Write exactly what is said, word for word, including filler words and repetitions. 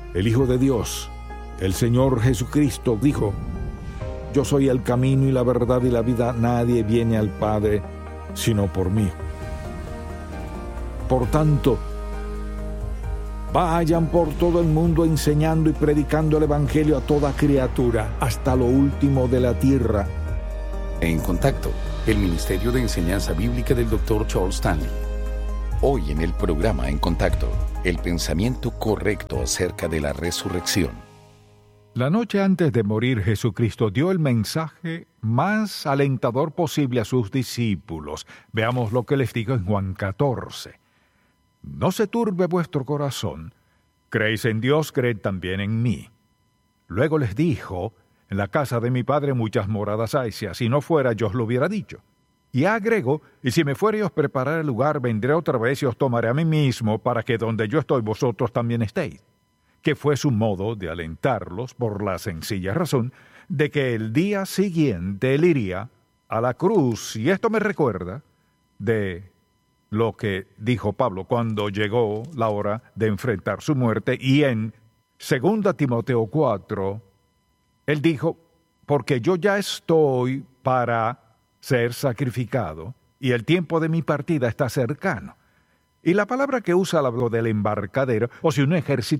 El Hijo de Dios, el Señor Jesucristo, dijo: yo soy el camino y la verdad y la vida. Nadie viene al Padre sino por mí. Por tanto, vayan por todo el mundo enseñando y predicando el Evangelio a toda criatura, hasta lo último de la tierra. En Contacto, el Ministerio de Enseñanza Bíblica del doctor Charles Stanley. Hoy en el programa En Contacto, el pensamiento correcto acerca de la resurrección. La noche antes de morir, Jesucristo dio el mensaje más alentador posible a sus discípulos. Veamos lo que les dijo en Juan catorce. No se turbe vuestro corazón. Creéis en Dios, creed también en mí. Luego les dijo: en la casa de mi Padre muchas moradas hay, si así no fuera, yo os lo hubiera dicho. Y agregó: y si me fuere y os prepararé el lugar, vendré otra vez y os tomaré a mí mismo, para que donde yo estoy vosotros también estéis. Que fue su modo de alentarlos por la sencilla razón de que el día siguiente él iría a la cruz. Y esto me recuerda de lo que dijo Pablo cuando llegó la hora de enfrentar su muerte. Y en segunda Timoteo cuatro, él dijo: porque yo ya estoy para ser sacrificado y el tiempo de mi partida está cercano. Y la palabra que usa habla del embarcadero, o si un ejército